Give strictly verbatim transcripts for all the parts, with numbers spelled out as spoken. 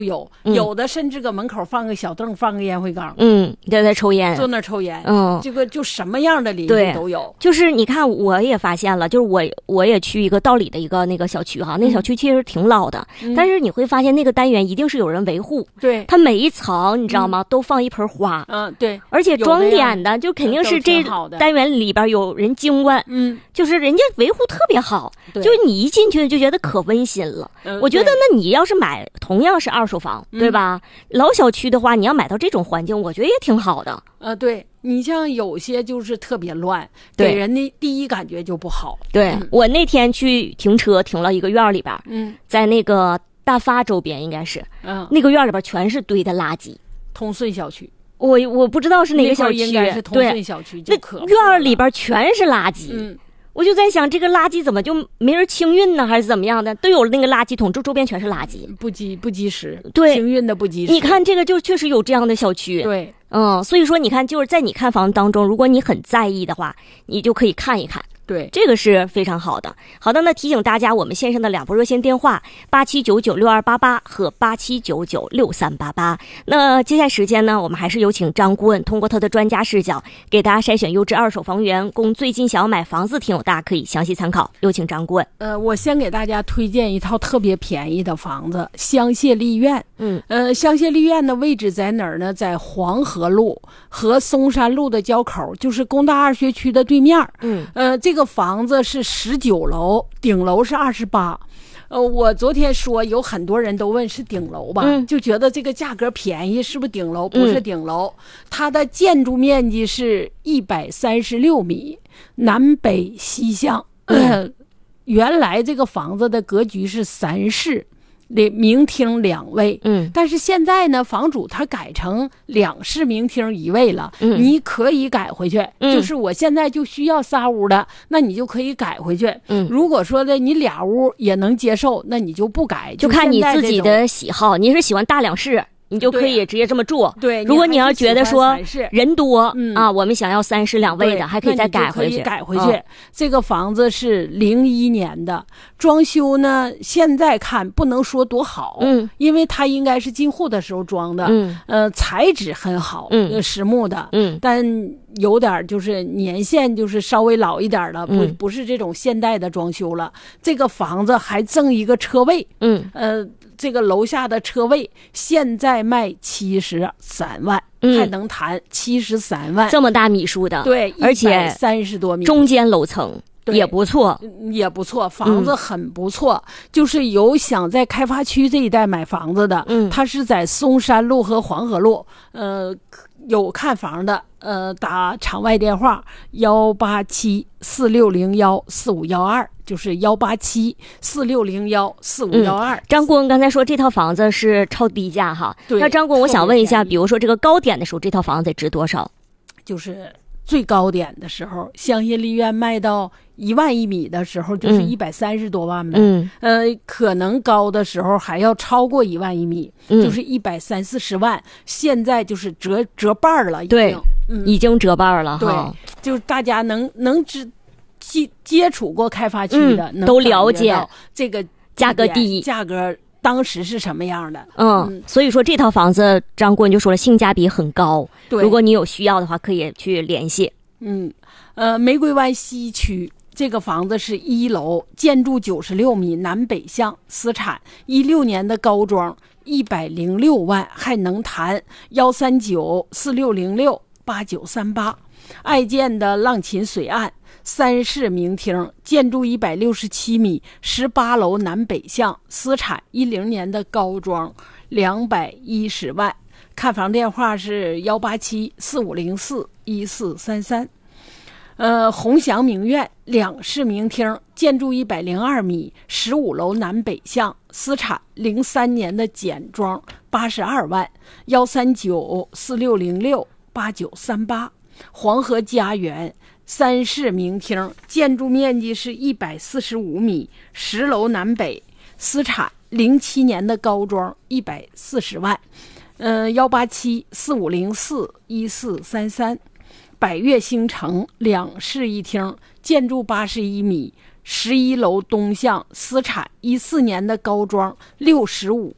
有有的甚至搁门口放个小凳，放个烟灰缸， 嗯，在在抽烟， 坐那儿抽烟， 嗯， 这个就什么样的邻居都有。 就是你看，我也发现了，就是我我也去一个道里的一个那个小区哈，那个小区其实挺老的，嗯、但是你会发现那个单元一定是有人维护， 对， 它每一层你知道吗，嗯、都放一盆花， 嗯，对， 而且装点的就肯定是这单元里边有人经管， 嗯， 就是人家维护特别好，就是你一进去就觉得可温馨了。 呃、 我觉得那你要是买同样是二手房，对吧？老小区的话，你要买到这种环境，我觉得也挺好的。 呃，对，你像有些就是特别乱，给人的第一感觉就不好。 对、 嗯、 我那天去停车，停了一个院里边， 嗯， 在那个大发周边应该是， 嗯， 那个院里边全是堆的垃圾。 通顺小区， 我我不知道是哪个小区， 应该是通顺小区就可， 那院里边全是垃圾。 嗯。 我就在想，这个垃圾怎么就没人清运呢？还是怎么样的？都有那个垃圾桶，这周边全是垃圾， 不及不及时， 对， 清运的不及时。 你看这个就确实有这样的小区， 对， 嗯，所以说你看，就是在你看房当中，如果你很在意的话，你就可以看一看。 对， 这个是非常好的。好的，那提醒大家，我们线上的两部热线电话八七九九六二八八和八七九九六三八八。那接下来时间呢，我们还是有请张顾问通过他的专家视角，给大家筛选优质二手房源，供最近想要买房子听友大家可以详细参考。有请张顾问。 呃，我先给大家推荐一套特别便宜的房子，香榭丽苑。 嗯， 呃，香榭丽苑的位置在哪儿呢？在黄河路和松山路的交口，就是工大二学区的对面。 嗯， 呃，这个房子是十九楼，顶楼是二十八。呃，我昨天说有很多人都问是顶楼吧， 嗯、 就觉得这个价格便宜，是不是顶楼？不是顶楼，嗯、它的建筑面积是一百三十六米，南北西向。呃、原来这个房子的格局是三室。明厅两卫， 嗯， 但是现在呢，房主他改成两室明厅一卫了， 嗯， 你可以改回去， 嗯， 就是我现在就需要仨屋的，那你就可以改回去， 嗯， 如果说的你俩屋也能接受，那你就不改， 就看你自己的喜好，你是喜欢大两室。你就可以直接这么住。 对， 如果你要觉得说人多、 嗯、 啊，我们想要三室两卫的，还可以再改回去。 改回去、 嗯。 这个房子是零一年的，装修呢，现在看不能说多好， 嗯， 因为它应该是进户的时候装的， 嗯， 呃，材质很好， 嗯， 实木的， 嗯， 但有点就是年限就是稍微老一点的，不、 嗯、 不是这种现代的装修了。这个房子还赠一个车位， 嗯， 呃。这个楼下的车位现在卖七十三万、 嗯， 还能谈七十三万， 这么大米数的， 对， 而且三十多米， 中间楼层也不错， 也不错，房子很不错、嗯。就是有想在开发区这一带买房子的， 嗯， 它是在松山路和黄河路，呃，有看房的，呃，打场外电话幺八七四六零幺四五幺二。就是幺八七四六零幺四五幺二。 张顾问刚才说这套房子是超低价哈， 对。 那张顾问，我想问一下，比如说这个高点的时候，这套房子得值多少？ 就是最高点的时候，香榭丽苑卖到一万一米的时候，就是一百三十多万呗。 嗯， 呃，可能高的时候还要超过一万一米， 嗯、 就是一百三四十万。现在就是折折半了，已经， 对， 嗯， 已经折半了哈。对，就是大家能能知。接接触过开发区的、 嗯，都了解这个价格低， 价格当时是什么样的？ 嗯，嗯所以说这套房子，张顾问就说了，性价比很高。 对， 如果你有需要的话，可以去联系。 嗯，呃，玫瑰湾西区这个房子是一楼，建筑九十六米，南北向，私产，一六年的高装，一百零六万，还能谈幺三九四六零六八九三八，爱建的浪琴水岸。三室明厅，建筑一百六十七米，十八楼南北向，私产，一零年的高装，两百一十万。看房电话是幺八七四五零四一四三三。呃，鸿祥名苑两室明厅，建筑一百零二米，十五楼南北向，私产，零三年的简装，八十二万。幺三九四六零六八九三八。黄河家园。三室明厅，建筑面积是一百四十五米，十楼南北，私产，零七年的高装，一百四十万。呃，幺八七四五零四一四三三。百悦星城两室一厅，建筑八十一米，十一楼东向，私产，一四年的高装，六十五万。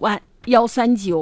幺三九